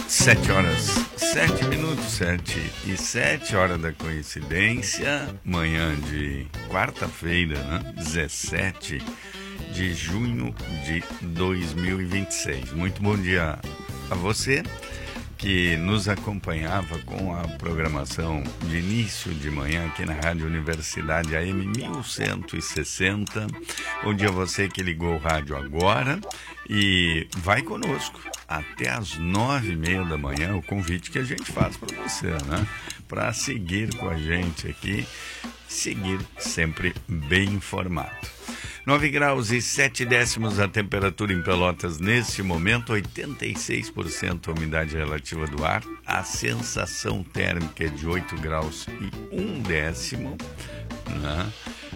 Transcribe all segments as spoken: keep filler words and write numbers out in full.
Sete horas, sete minutos, sete e sete, hora da coincidência, manhã de quarta-feira, né? dezessete de junho de dois mil e vinte e seis. Muito bom dia a você que nos acompanhava com a programação de início de manhã aqui na Rádio Universidade A M mil cento e sessenta. Bom dia a você que ligou o rádio agora e vai conosco até às nove e meia da manhã, o convite que a gente faz para você, né? Para seguir com a gente aqui, seguir sempre bem informado. nove graus e sete décimos a temperatura em Pelotas nesse momento, oitenta e seis por cento a umidade relativa do ar, a sensação térmica é de oito graus e um décimo, né?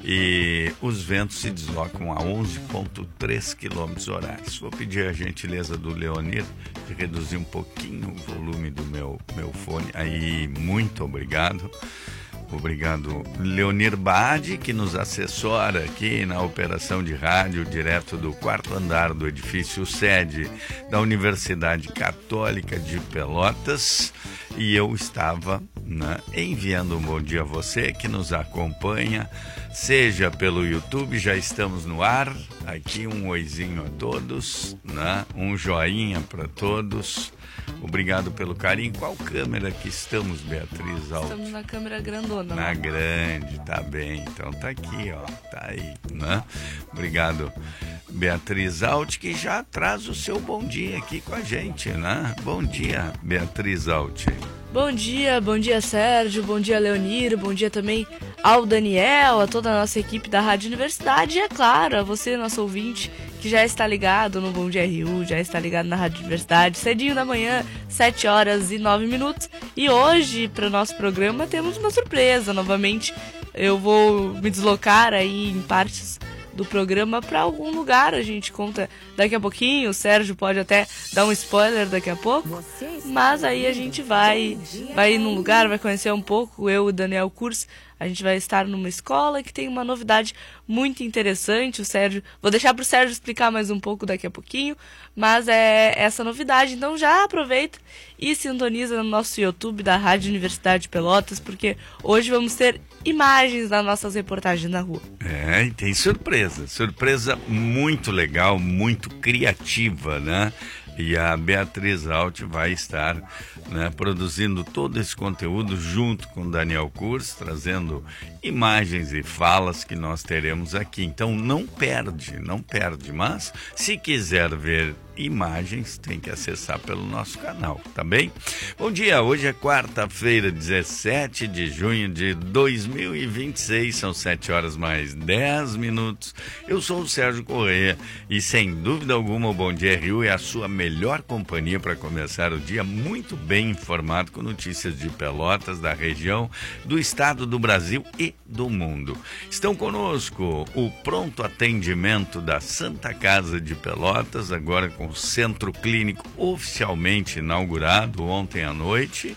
E os ventos se deslocam a onze vírgula três quilômetros horários. Vou pedir a gentileza do Leonir de reduzir um pouquinho o volume do meu, meu fone. Aí, muito obrigado. Obrigado, Leonir Baade, que nos assessora aqui na operação de rádio, direto do quarto andar do edifício sede da Universidade Católica de Pelotas. E eu estava, né, enviando um bom dia a você que nos acompanha, seja pelo YouTube, já estamos no ar. Aqui um oizinho a todos, né, um joinha para todos. Obrigado pelo carinho. Qual câmera que estamos, Beatriz Alt? Estamos na câmera grandona. Na grande, tá bem. Então tá aqui, ó. Tá aí, né? Obrigado, Beatriz Alt, que já traz o seu bom dia aqui com a gente, né? Bom dia, Beatriz Alt. Bom dia, bom dia, Sérgio, bom dia, Leonir, bom dia também ao Daniel, a toda a nossa equipe da Rádio Universidade e, é claro, a você, nosso ouvinte, que já está ligado no Bom Dia R U, já está ligado na Rádio Universidade, cedinho da manhã, sete horas e nove minutos. E hoje, para o nosso programa, temos uma surpresa novamente. Eu vou me deslocar aí em partes do programa para algum lugar, a gente conta daqui a pouquinho, o Sérgio pode até dar um spoiler daqui a pouco, mas aí a gente vai, vai ir num lugar, vai conhecer um pouco, eu e o Daniel Kurz, a gente vai estar numa escola que tem uma novidade muito interessante. O Sérgio, vou deixar para o Sérgio explicar mais um pouco daqui a pouquinho, mas é essa novidade. Então já aproveita e sintoniza no nosso YouTube da Rádio Universidade de Pelotas, porque hoje vamos ter imagens das nossas reportagens na rua. É, e tem surpresa, surpresa muito legal, muito criativa, né? E a Beatriz Alt vai estar, né, produzindo todo esse conteúdo junto com o Daniel Kurz, trazendo imagens e falas que nós teremos aqui. Então não perde, não perde. Mas se quiser ver imagens, tem que acessar pelo nosso canal, tá bem? Bom dia, hoje é quarta-feira, dezessete de junho de dois mil e vinte e seis, são sete horas mais dez minutos. Eu sou o Sérgio Correia e, sem dúvida alguma, o Bom Dia R U é a sua melhor companhia para começar o dia muito bem informado com notícias de Pelotas, da região, do estado, do Brasil e do mundo. Estão conosco o pronto atendimento da Santa Casa de Pelotas, agora com o Centro Clínico oficialmente inaugurado ontem à noite,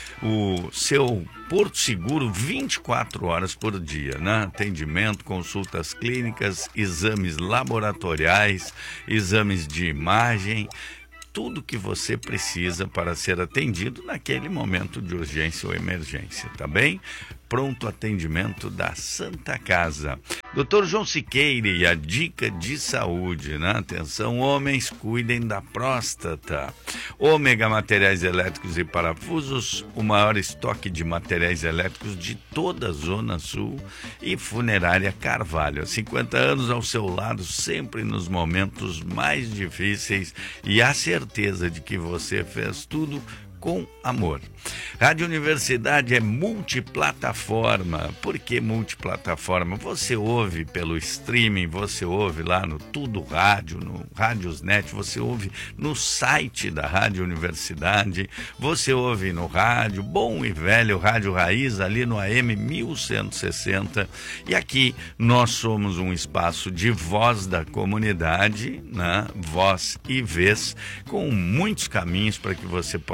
o seu Porto Seguro vinte e quatro horas por dia, né? Atendimento, consultas clínicas, exames laboratoriais, exames de imagem, tudo que você precisa para ser atendido naquele momento de urgência ou emergência, tá bem? Pronto atendimento da Santa Casa. doutor João Siqueira e a dica de saúde, né? Atenção, homens, cuidem da próstata. Ômega Materiais Elétricos e Parafusos, o maior estoque de materiais elétricos de toda a Zona Sul, e Funerária Carvalho. Há cinquenta anos ao seu lado, sempre nos momentos mais difíceis, e a certeza de que você fez tudo com amor. Rádio Universidade é multiplataforma. Por que multiplataforma? Você ouve pelo streaming, você ouve lá no Tudo Rádio, no Rádiosnet, você ouve no site da Rádio Universidade, você ouve no rádio, bom e velho, Rádio Raiz, ali no A M mil cento e sessenta. E aqui nós somos um espaço de voz da comunidade, né? Voz e vez, com muitos caminhos para que você possa se conectar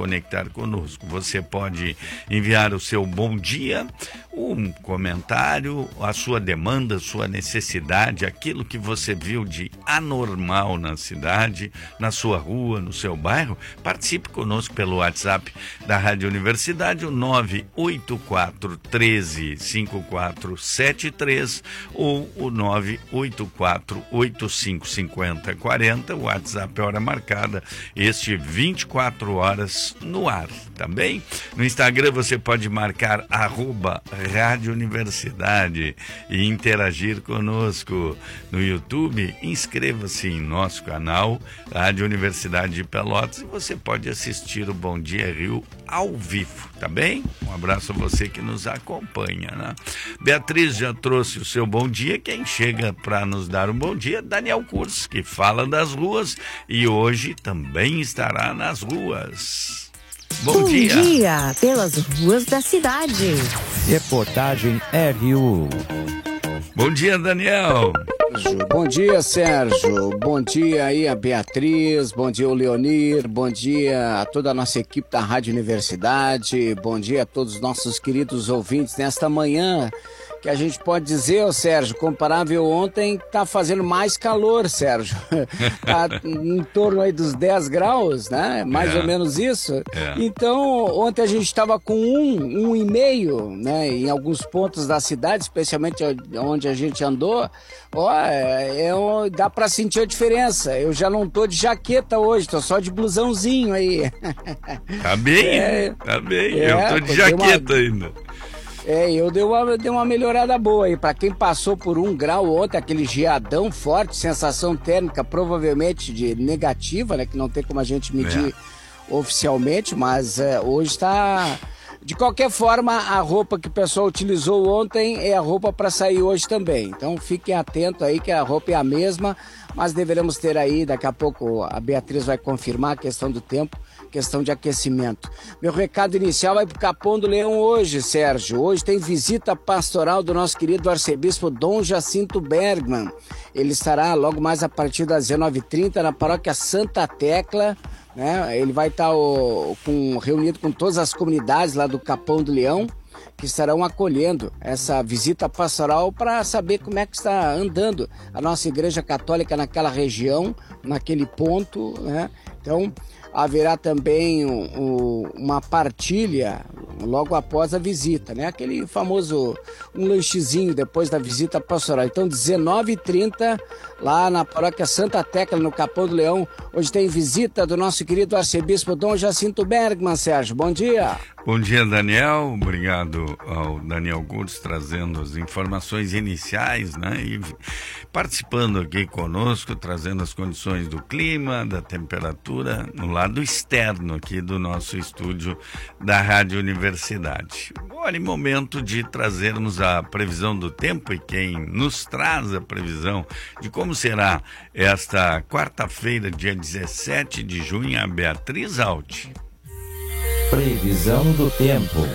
conectar conosco. Você pode enviar o seu bom dia, um comentário, a sua demanda, a sua necessidade, aquilo que você viu de anormal na cidade, na sua rua, no seu bairro. Participe conosco pelo WhatsApp da Rádio Universidade, o nove oito quatro um três cinco quatro sete três ou o nove oito quatro oito cinco cinco zero quatro zero. O WhatsApp é hora marcada, este vinte e quatro horas no ar. Também no Instagram você pode marcar arroba Rádio Universidade e interagir conosco. No YouTube, inscreva-se em nosso canal Rádio Universidade de Pelotas e você pode assistir o Bom Dia Rio ao vivo, tá bem? Um abraço a você que nos acompanha, né? Beatriz já trouxe o seu bom dia. Quem chega para nos dar um bom dia, Daniel Curso, que fala das ruas e hoje também estará nas ruas. Bom, bom dia. dia pelas ruas da cidade. Reportagem R U. Bom dia, Daniel. Bom dia, Sérgio. Bom dia aí a Beatriz, bom dia o Leonir, bom dia a toda a nossa equipe da Rádio Universidade, bom dia a todos os nossos queridos ouvintes nesta manhã, que a gente pode dizer, ô Sérgio, comparável ontem, tá fazendo mais calor, Sérgio. Tá em torno aí dos dez graus, né? Mais é. ou menos isso. É. Então, ontem a gente estava com um, um e meio, né? Em alguns pontos da cidade, especialmente onde a gente andou. Ó, é, é, dá pra sentir a diferença. Eu já não tô de jaqueta hoje, tô só de blusãozinho aí. Tá bem, é, tá bem. É, eu tô de jaqueta uma... ainda. É, eu dei uma, dei uma melhorada boa aí. Pra quem passou por um grau ontem, aquele geadão forte, sensação térmica provavelmente de negativa, né? Que não tem como a gente medir é. oficialmente, mas é, hoje tá... De qualquer forma, a roupa que o pessoal utilizou ontem é a roupa para sair hoje também. Então fiquem atentos aí que a roupa é a mesma, mas deveremos ter aí, daqui a pouco a Beatriz vai confirmar a questão do tempo, questão de aquecimento. Meu recado inicial vai para o Capão do Leão hoje, Sérgio. Hoje tem visita pastoral do nosso querido arcebispo Dom Jacinto Bergman. Ele estará logo mais a partir das dezenove e trinta na paróquia Santa Tecla, né? Ele vai estar o, com, reunido com todas as comunidades lá do Capão do Leão, que estarão acolhendo essa visita pastoral para saber como é que está andando a nossa Igreja Católica naquela região, naquele ponto, né? Então, haverá também um, um, uma partilha logo após a visita, né? Aquele famoso um lanchezinho depois da visita pastoral. Então, dezenove e trinta, lá na paróquia Santa Tecla, no Capão do Leão, hoje tem visita do nosso querido arcebispo Dom Jacinto Bergman, Sérgio. Bom dia. Bom dia, Daniel. Obrigado ao Daniel Curso trazendo as informações iniciais, né? E participando aqui conosco, trazendo as condições do clima, da temperatura, no lado externo aqui do nosso estúdio da Rádio Universidade. Agora é momento de trazermos a previsão do tempo e quem nos traz a previsão de como será esta quarta-feira, dia dezessete de junho, a Beatriz Alt. Previsão do tempo.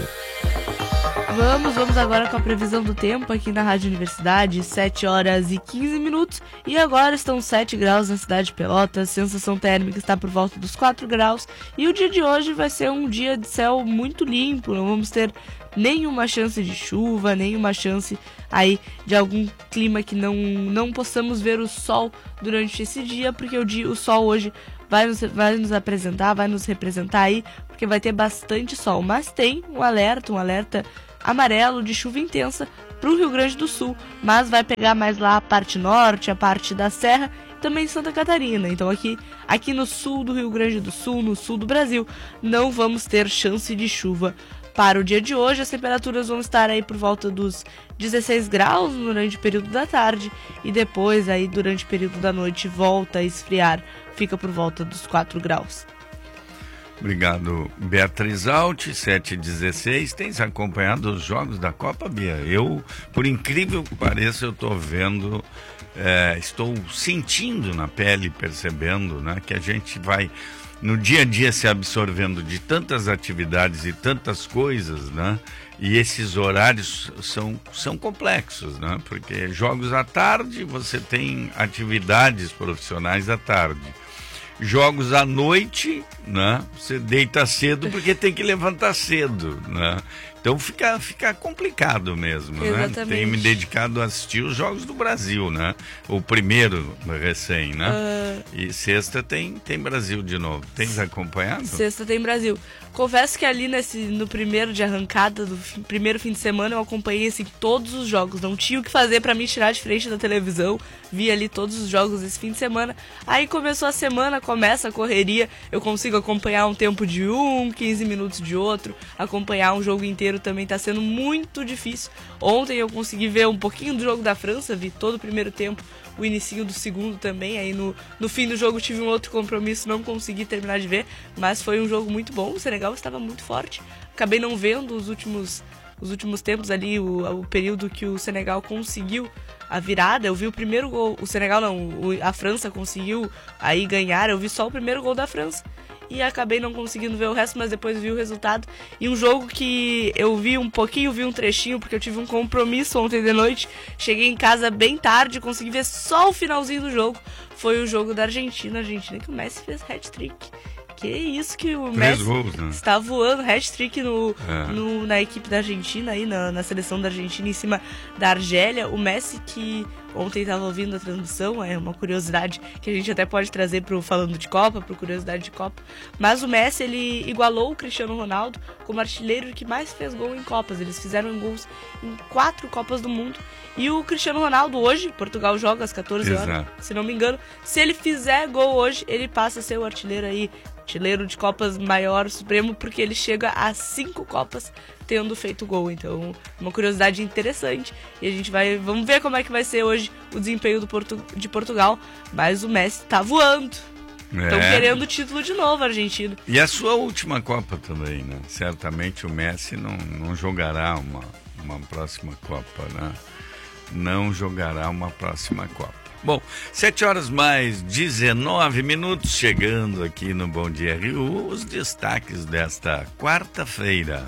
Vamos, vamos agora com a previsão do tempo aqui na Rádio Universidade, sete horas e quinze minutos, e agora estão sete graus na cidade de Pelotas, sensação térmica está por volta dos quatro graus, e o dia de hoje vai ser um dia de céu muito limpo, não vamos ter nenhuma chance de chuva, nenhuma chance aí de algum clima que não, não possamos ver o sol durante esse dia, porque o, dia, o sol hoje vai nos, vai nos apresentar, vai nos representar aí, porque vai ter bastante sol, mas tem um alerta, um alerta amarelo de chuva intensa para o Rio Grande do Sul, mas vai pegar mais lá a parte norte, a parte da Serra e também Santa Catarina. Então aqui, aqui no sul do Rio Grande do Sul, no sul do Brasil, não vamos ter chance de chuva para o dia de hoje. As temperaturas vão estar aí por volta dos dezesseis graus durante o período da tarde e depois aí durante o período da noite volta a esfriar, fica por volta dos quatro graus. Obrigado, Beatriz Alt, sete e dezesseis. Tens acompanhado os jogos da Copa, Bia? Eu, por incrível que pareça, eu estou vendo, é, estou sentindo na pele, percebendo, né, que a gente vai, no dia a dia, se absorvendo de tantas atividades e tantas coisas, né? E esses horários são, são complexos, né? Porque jogos à tarde, você tem atividades profissionais à tarde. jogos à noite, né? Você deita cedo porque tem que levantar cedo, né? Então fica, fica complicado mesmo, Exatamente. né? Tenho me dedicado a assistir os Jogos do Brasil, né? O primeiro recém, né? Uh... E sexta tem, tem Brasil de novo. Tens acompanhado? Sexta tem Brasil. Confesso que ali nesse, no primeiro de arrancada, do fim, primeiro fim de semana, eu acompanhei assim, todos os jogos. Não tinha o que fazer pra me tirar de frente da televisão. Vi ali todos os jogos esse fim de semana. Aí começou a semana, começa a correria. Eu consigo acompanhar um tempo de um, quinze minutos de outro. Acompanhar um jogo inteiro também tá sendo muito difícil. Ontem eu consegui ver um pouquinho do jogo da França, vi todo o primeiro tempo, o inicinho do segundo também. Aí no, no fim do jogo tive um outro compromisso, não consegui terminar de ver, mas foi um jogo muito bom. O Senegal estava muito forte. Acabei não vendo os últimos, os últimos tempos ali, o, o período que o Senegal conseguiu a virada. Eu vi o primeiro gol, o Senegal não, o, a França conseguiu aí ganhar, eu vi só o primeiro gol da França. E acabei não conseguindo ver o resto, mas depois vi o resultado. E um jogo que eu vi um pouquinho, vi um trechinho, porque eu tive um compromisso ontem de noite. Cheguei em casa bem tarde, consegui ver só o finalzinho do jogo. Foi o jogo da Argentina. Argentina que o Messi fez hat-trick. Que isso que o Três Messi gols, né? está voando, hat-trick no, é. no, na equipe da Argentina, aí na, na seleção da Argentina em cima da Argélia. O Messi que ontem estava ouvindo a transmissão, é uma curiosidade que a gente até pode trazer pro Falando de Copa, pro Curiosidade de Copa. Mas o Messi, ele igualou o Cristiano Ronaldo como artilheiro que mais fez gol em Copas. Eles fizeram gols em quatro Copas do Mundo. E o Cristiano Ronaldo hoje, Portugal joga às catorze horas, Exato. Se não me engano, se ele fizer gol hoje, ele passa a ser o artilheiro aí, artilheiro de Copas maior, supremo, porque ele chega a cinco Copas tendo feito gol. Então, uma curiosidade interessante. E a gente vai, vamos ver como é que vai ser hoje o desempenho do Portu, de Portugal. Mas o Messi tá voando. Estão É. querendo o título de novo, Argentina. E a sua última Copa também, né? Certamente o Messi não, não jogará uma, uma próxima Copa, né? Não jogará uma próxima Copa. Bom, sete horas mais dezenove minutos, chegando aqui no Bom Dia R U, os destaques desta quarta-feira.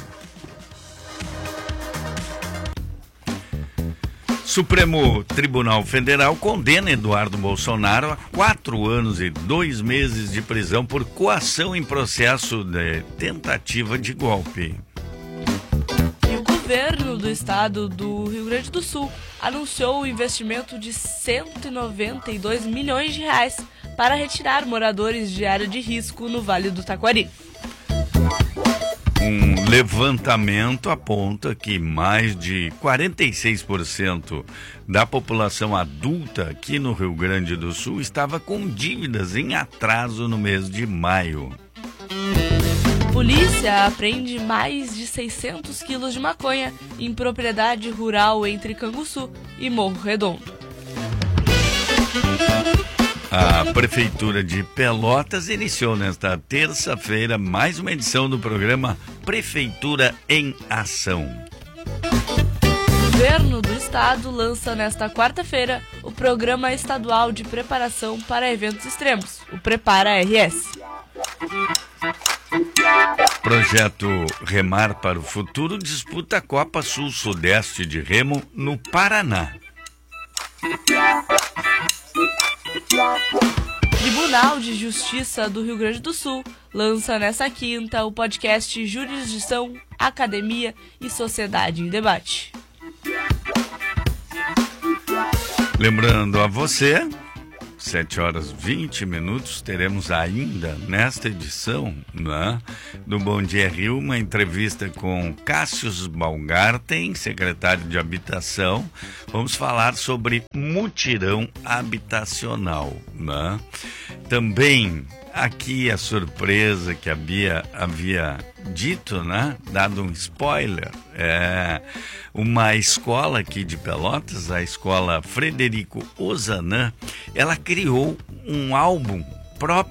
Supremo Tribunal Federal condena Eduardo Bolsonaro a quatro anos e dois meses de prisão por coação em processo de tentativa de golpe. E o governo do estado do Rio Grande do Sul anunciou o investimento de cento e noventa e dois milhões de reais para retirar moradores de área de risco no Vale do Taquari. Um levantamento aponta que mais de quarenta e seis por cento da população adulta aqui no Rio Grande do Sul estava com dívidas em atraso no mês de maio. Polícia apreende mais de seiscentos quilos de maconha em propriedade rural entre Canguçu e Morro Redondo. A Prefeitura de Pelotas iniciou nesta terça-feira mais uma edição do programa Prefeitura em Ação. O governo do estado lança nesta quarta-feira o Programa Estadual de Preparação para Eventos Extremos, o Prepara R S. Projeto Remar para o Futuro disputa a Copa Sul-Sudeste de Remo no Paraná. Tribunal de Justiça do Rio Grande do Sul lança nesta quinta o podcast Jurisdição, Academia e Sociedade em Debate. Lembrando a você, sete horas e vinte minutos, teremos ainda nesta edição, né, do Bom Dia Rio, uma entrevista com Cássius Baumgarten, secretário de Habitação. Vamos falar sobre mutirão habitacional, né? Também aqui a surpresa que havia, havia dito, né? Dado um spoiler, é uma escola aqui de Pelotas, a escola Frederico Ozanam, ela criou um álbum próprio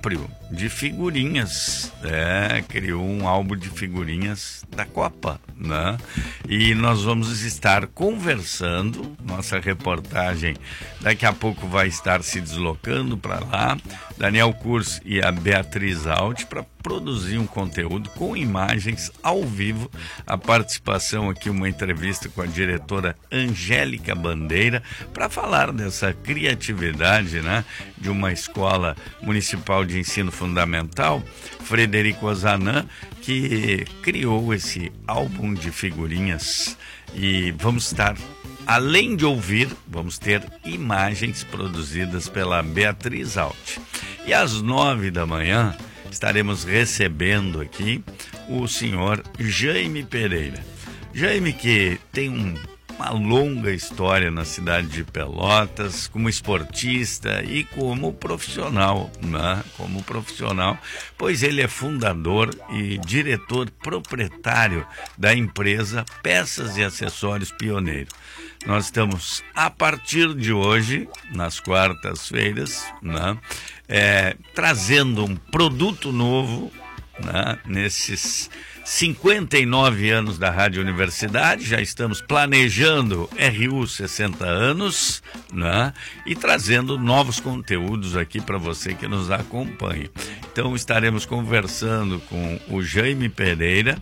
de figurinhas, é, criou um álbum de figurinhas da Copa, né? E nós vamos estar conversando, nossa reportagem daqui a pouco vai estar se deslocando para lá, Daniel Curso e a Beatriz Alt, para produzir um conteúdo com imagens ao vivo, a participação aqui, uma entrevista com a diretora Angélica Bandeira, para falar dessa criatividade, né, de uma escola municipal de ensino fundamental, Frederico Ozanam, que criou esse álbum de figurinhas. E vamos estar, além de ouvir, vamos ter imagens produzidas pela Beatriz Alt. E às nove da manhã estaremos recebendo aqui o senhor Jaime Pereira. Jaime, que tem um, uma longa história na cidade de Pelotas, como esportista e como profissional, né? Como profissional, pois ele é fundador e diretor proprietário da empresa Peças e Acessórios Pioneiro. Nós estamos, a partir de hoje, nas quartas-feiras, né, é, trazendo um produto novo, né, nesses cinquenta e nove anos da Rádio Universidade. Já estamos planejando R U sessenta anos, né, e trazendo novos conteúdos aqui para você que nos acompanha. Então estaremos conversando com o Jaime Pereira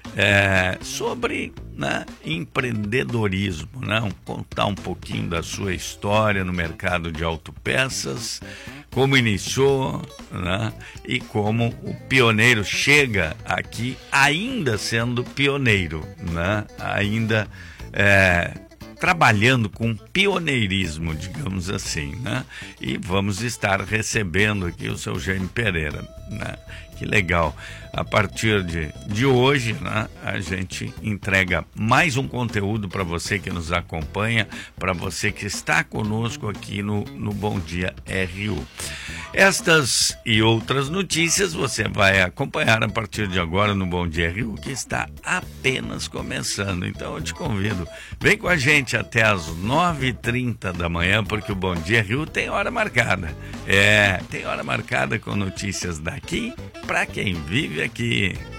é, sobre, né, empreendedorismo, né, um, contar um pouquinho da sua história no mercado de autopeças, como iniciou, né, e como o pioneiro chega aqui ainda sendo pioneiro, né, ainda é, trabalhando com pioneirismo, digamos assim, né? E vamos estar recebendo aqui o seu Jaime Pereira, né? Que legal. A partir de, de hoje, né, a gente entrega mais um conteúdo para você que nos acompanha, para você que está conosco aqui no, no Bom Dia R U. Estas e outras notícias você vai acompanhar a partir de agora no Bom Dia R U, que está apenas começando. Então eu te convido, vem com a gente até as nove e trinta da manhã, porque o Bom Dia R U tem hora marcada. É, tem hora marcada com notícias daqui para quem vive aqui.